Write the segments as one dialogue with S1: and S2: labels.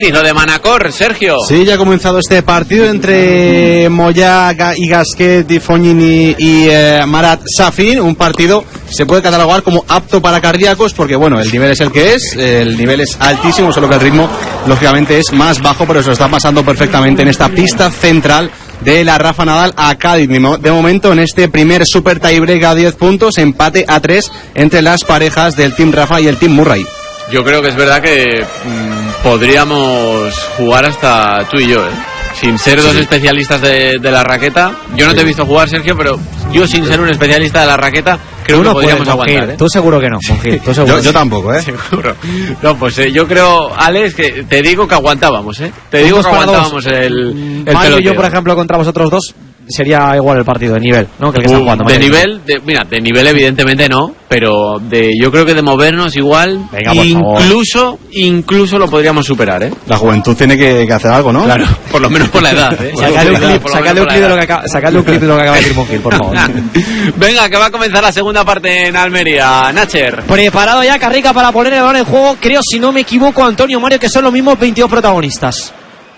S1: Lo de Manacor, Sergio.
S2: Sí, ya ha comenzado este partido entre Moyà y Gasquet, Di Fognini y Marat Safin. Un partido que se puede catalogar como apto para cardíacos porque, bueno, el nivel es el que es, el nivel es altísimo, solo que el ritmo, lógicamente, es más bajo, pero se lo está pasando perfectamente en esta pista central de la Rafa Nadal Academy. De momento, en este primer super tiebreak a 10 puntos, empate a 3 entre las parejas del Team Rafa y el Team Murray.
S1: Yo creo que es verdad que podríamos jugar hasta tú y yo, sin ser dos especialistas de la raqueta. Yo no te he visto jugar, Sergio, pero yo, sin ser un especialista de la raqueta, creo que podríamos aguantar.
S3: Tú seguro que no, Monjil, tú seguro.
S2: Yo tampoco,
S1: Seguro. No, pues yo creo, Alex, que te digo que aguantábamos, Te digo que aguantábamos el
S3: Mario y yo, por ejemplo, contra vosotros dos, sería igual el partido de nivel, ¿no? Que el que están jugando.
S1: De nivel evidentemente no, pero yo creo que de movernos igual,
S3: venga,
S1: incluso lo podríamos superar,
S2: La juventud tiene que hacer algo, ¿no?
S1: Claro, por lo menos por la edad,
S3: Sacadle un clip de lo que acaba de decir Monjil, por favor.
S1: Venga, que va a comenzar la segunda parte en Almería. Nacher.
S3: Preparado ya Carrica para poner el balón en juego, creo, si no me equivoco, Antonio, Mario, que son los mismos 22 protagonistas.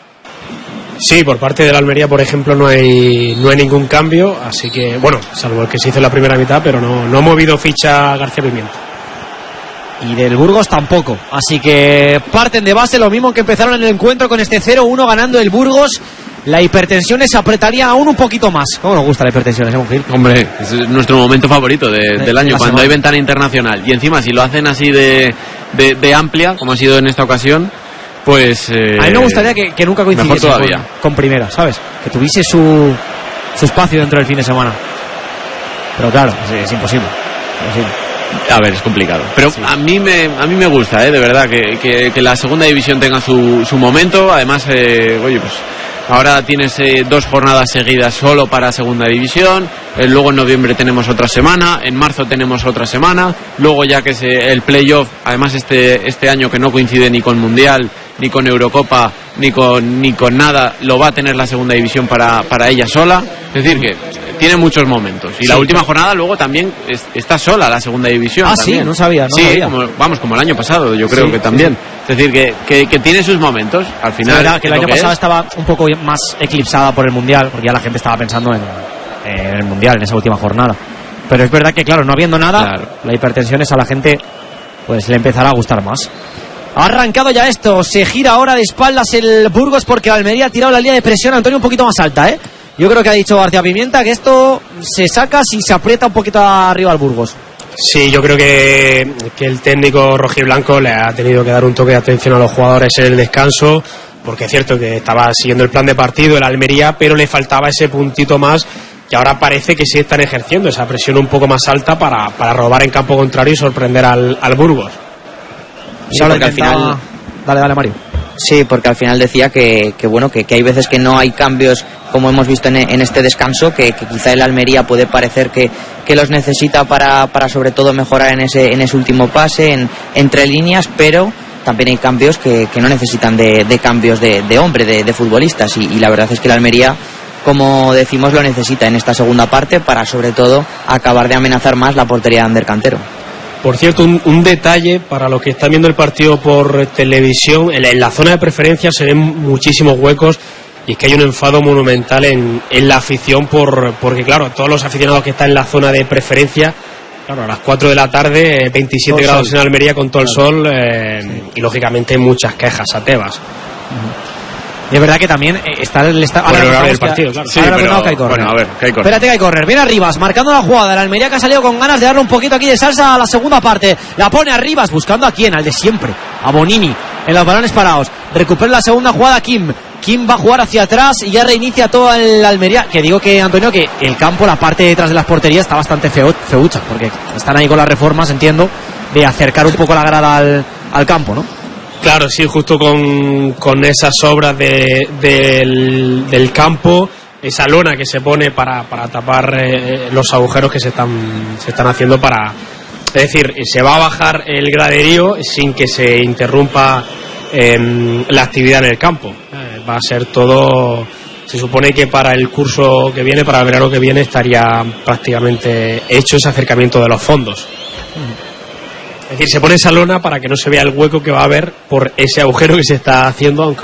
S4: Sí, por parte de la Almería, por ejemplo, no hay ningún cambio, así que, bueno, salvo el que se hizo en la primera mitad, pero no ha movido ficha García Pimienta.
S3: Y del Burgos tampoco, así que parten de base lo mismo que empezaron en el encuentro, con este 0-1 ganando el Burgos. La hipertensión se apretaría aún un poquito más. ¿Cómo nos gusta la hipertensión, Monjil?
S1: Hombre, es nuestro momento favorito del año, cuando hay ventana internacional. Y encima, si lo hacen así de amplia, como ha sido en esta ocasión, pues
S3: a mí me gustaría que nunca coincidiese con primera, ¿sabes? Que tuviese su espacio dentro del fin de semana. Pero claro, es imposible.
S1: A ver, es complicado. Pero sí. a mí me gusta, de verdad, que la segunda división tenga su momento. Además, oye, pues ahora tienes 2 jornadas seguidas solo para segunda división. Luego en noviembre tenemos otra semana. En marzo tenemos otra semana. Luego ya que es el playoff, además este año que no coincide ni con Mundial, ni con Eurocopa, ni con nada, lo va a tener la segunda división para ella sola. Es decir, que tiene muchos momentos. Y la última jornada luego también está sola la segunda división.
S3: Ah,
S1: también.
S3: Sí, no sabía.
S1: Como el año pasado, yo creo que también. Es decir, que tiene sus momentos. Al final,
S3: es verdad que el año pasado estaba un poco más eclipsada por el Mundial, porque ya la gente estaba pensando en el Mundial, en esa última jornada. Pero es verdad que, claro, no habiendo nada, la hipertensión a la gente pues le empezará a gustar más. Ha arrancado ya esto, se gira ahora de espaldas el Burgos porque Almería ha tirado la línea de presión, Antonio, un poquito más alta, Yo creo que ha dicho García Pimienta que esto se saca si se aprieta un poquito arriba al Burgos.
S4: Sí, yo creo que el técnico rojiblanco le ha tenido que dar un toque de atención a los jugadores en el descanso, porque es cierto que estaba siguiendo el plan de partido el Almería, pero le faltaba ese puntito más, que ahora parece que sí están ejerciendo esa presión un poco más alta para robar en campo contrario y sorprender al Burgos.
S3: Sí, porque al final... Dale, Mario.
S5: Sí, porque al final decía que hay veces que no hay cambios, como hemos visto en este descanso, que quizá el Almería puede parecer que los necesita para sobre todo mejorar en ese último pase, entre líneas, pero también hay cambios que no necesitan de cambios de hombre, de futbolistas, y la verdad es que el Almería, como decimos, lo necesita en esta segunda parte para sobre todo acabar de amenazar más la portería de Ander Cantero.
S4: Por cierto, un detalle para los que están viendo el partido por televisión, en la zona de preferencia se ven muchísimos huecos, y es que hay un enfado monumental en la afición porque claro, todos los aficionados que están en la zona de preferencia, claro, a las 4 de la tarde, 27 grados en Almería con todo el sol, y lógicamente muchas quejas a Tebas.
S3: Y es verdad que también está
S4: ahora el partido, claro.
S1: Sí, pero, bueno, a ver, que hay correr.
S3: Espérate, que hay correr. Viene Arribas, marcando la jugada. El Almería que ha salido con ganas de darle un poquito aquí de salsa a la segunda parte. La pone Arribas, buscando a quién, al de siempre, a Bonini, en los balones parados. Recupera la segunda jugada Kim va a jugar hacia atrás y ya reinicia todo el Almería. Que digo que, Antonio, que el campo, la parte detrás de las porterías, está bastante feucha, porque están ahí con las reformas, entiendo, de acercar un poco la grada al campo, ¿no?
S4: Claro, sí, justo con esas obras del campo, esa lona que se pone para tapar los agujeros que se están haciendo es decir, se va a bajar el graderío sin que se interrumpa la actividad en el campo. Va a ser todo, se supone que para el curso que viene, para el verano que viene, estaría prácticamente hecho ese acercamiento de los fondos. Es decir, se pone esa lona para que no se vea el hueco que va a haber por ese agujero que se está haciendo, aunque